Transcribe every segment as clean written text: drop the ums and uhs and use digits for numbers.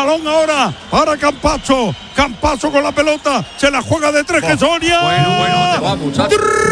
balón ahora para Campazzo. Campazzo con la pelota. Se la juega de tres, que Soria. Bueno, te va, muchacho.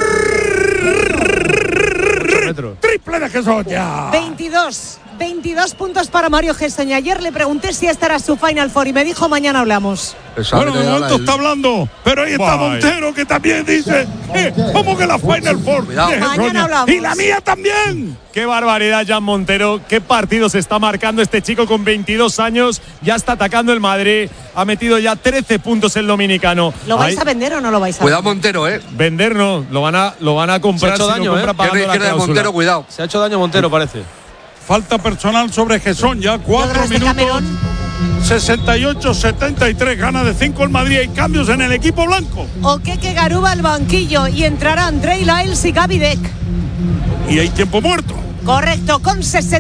Triple de Gessoña. 22 puntos para Mario Gessoña. Ayer le pregunté si esta era su Final Four y me dijo mañana hablamos. Bueno, de momento está hablando, pero ahí está Montero, que también dice ¿cómo que la Final Four? Mañana hablamos. Y la mía también. Qué barbaridad, Jan Montero. Qué partido se está marcando este chico con 22 años. Ya está atacando el Madrid. Ha metido ya 13 puntos el dominicano. ¿Lo vais a vender o no lo vais a Cuidado vender? Montero, Vender no, lo van a comprar. Se ha hecho daño, de Montero, cuidado. Se ha hecho daño Montero, parece. Falta personal sobre Gessoña. 4 minutos. 68-73. Gana de 5 el Madrid. Hay cambios en el equipo blanco. Okeke Garuba al banquillo y entrarán Trey Lyles y Gaby Deck. Y hay tiempo muerto. Correcto, con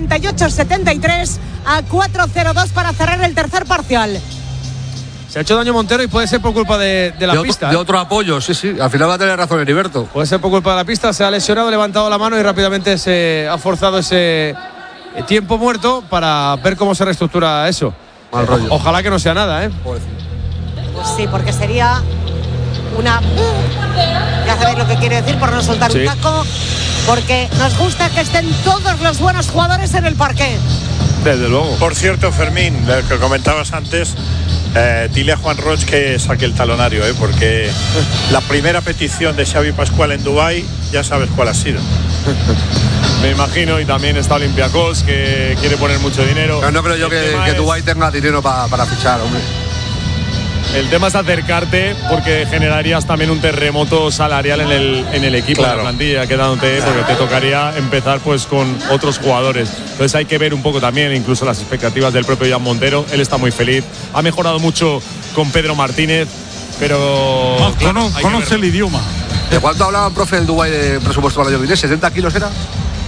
68-73 a 4-0-2 para cerrar el tercer parcial. Se ha hecho daño Montero y puede ser por culpa de la pista. De otro apoyo, sí. Al final va a tener razón Heriberto. Puede ser por culpa de la pista. Se ha lesionado, levantado la mano y rápidamente se ha forzado ese tiempo muerto para ver cómo se reestructura eso. Mal rollo. Ojalá que no sea nada, ¿eh? Pues sí, porque sería una... Ya sabéis lo que quiere decir por no soltar un taco. Porque nos gusta que estén todos los buenos jugadores en el parqué. Desde luego. Por cierto, Fermín, lo que comentabas antes, dile a Juan Roig que saque el talonario, porque la primera petición de Xavi Pascual en Dubái, ya sabes cuál ha sido. Me imagino, y también está Olympiacos, que quiere poner mucho dinero. Pero no creo yo que Dubái tenga dinero para fichar, hombre. El tema es acercarte, porque generarías también un terremoto salarial en el equipo, en la plantilla, quedándote, porque te tocaría empezar pues con otros jugadores. Entonces hay que ver un poco también incluso las expectativas del propio Jan Montero. Él está muy feliz, ha mejorado mucho con Pedro Martínez, pero conoce el idioma. ¿De cuánto hablaba, profe, el Dubái de presupuesto para el año que viene? ¿70 kilos era?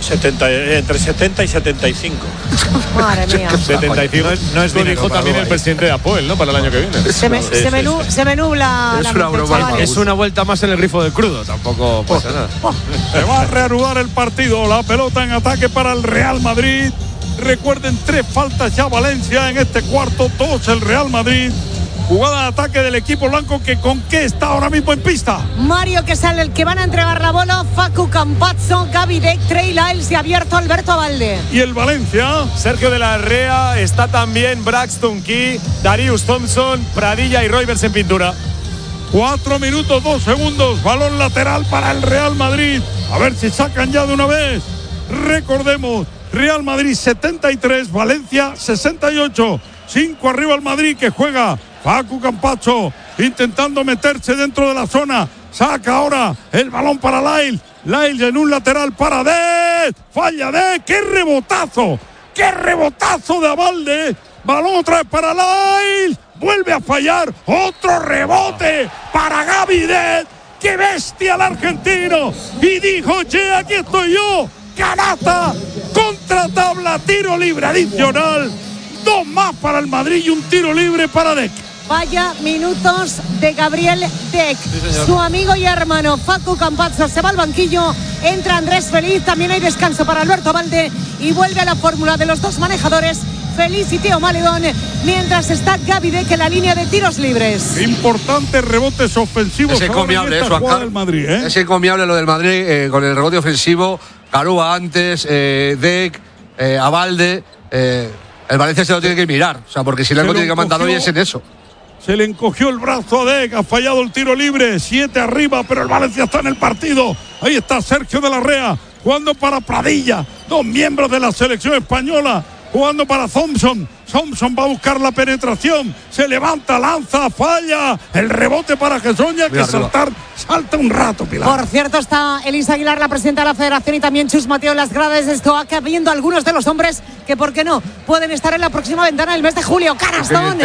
Entre 70 y 75. Madre mía. 75 no es dinero, dijo también el presidente de Apoel, ¿no? Para el año que viene. Se me nubla es la una mente, broma. chavales. Es una vuelta más en el grifo del crudo. Tampoco pasa nada. Se va a reanudar el partido. La pelota en ataque para el Real Madrid. Recuerden, 3 faltas ya Valencia en este cuarto, 2 el Real Madrid. Jugada de ataque del equipo blanco, que con qué está ahora mismo en pista. Mario, que sale el que van a entregar la bola. Facu Campazzo, Gaby Deck, Trey Lyles y abierto Alberto Abalde. Y el Valencia. Sergio de la Rea, está también Braxton Key, Darius Thompson, Pradilla y Roivers en pintura. 4 minutos 2 segundos. Balón lateral para el Real Madrid. A ver si sacan ya de una vez. Recordemos, Real Madrid 73, Valencia 68. 5 arriba el Madrid, que juega Facu Campazzo intentando meterse dentro de la zona. Saca ahora el balón para Lyles. Lyles en un lateral para Deck. Falla Deck. ¡Qué rebotazo! ¡Qué rebotazo de Abalde! Balón otra vez para Lyles. Vuelve a fallar. Otro rebote para Gaby Deck. ¡Qué bestia el argentino! Y dijo, che, aquí estoy yo. Canasta, contra tabla, tiro libre adicional. 2 más para el Madrid y un tiro libre para Deck. Vaya minutos de Gabriel Deck. Su amigo y hermano Facu Campazzo se va al banquillo. Entra Andrés Feliz. También hay descanso para Alberto Abalde. Y vuelve a la fórmula de los 2 manejadores, Feliz y Teo Maledón. Mientras está Gaby Deck en la línea de tiros libres. Importantes rebotes ofensivos. Es encomiable eso, del Madrid, Es encomiable lo del Madrid con el rebote ofensivo. Garuba antes, Deck, Abalde. El Valencia se lo tiene que mirar, porque si algo tiene que mandar hoy es en eso. Se le encogió el brazo a Deck, ha fallado el tiro libre, 7 arriba, pero el Valencia está en el partido. Ahí está Sergio de la Rea, jugando para Pradilla, 2 miembros de la selección española, jugando para Thompson. Thompson va a buscar la penetración, se levanta, lanza, falla. El rebote para Gessoña, que salta un rato, Pilar. Por cierto, está Elisa Aguilar, la presidenta de la Federación, y también Chus Mateo en las gradas de Estoaca, viendo algunos de los hombres que, ¿por qué no?, pueden estar en la próxima ventana del mes de julio. ¡Canastón!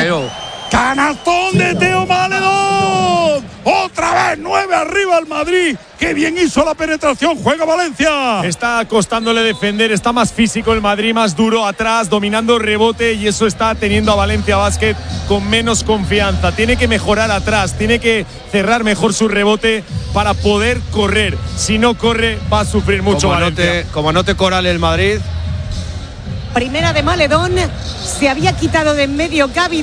¡Canastón de Teo Maledón! Otra vez 9 arriba el Madrid. ¡Qué bien hizo la penetración! ¡Juega Valencia! Está costándole defender, está más físico el Madrid, más duro atrás, dominando rebote, y eso está teniendo a Valencia Basket con menos confianza. Tiene que mejorar atrás, tiene que cerrar mejor su rebote para poder correr. Si no corre, va a sufrir mucho Valencia. Como anote Coral el Madrid. Primera de Maledón. Se había quitado de en medio Gaby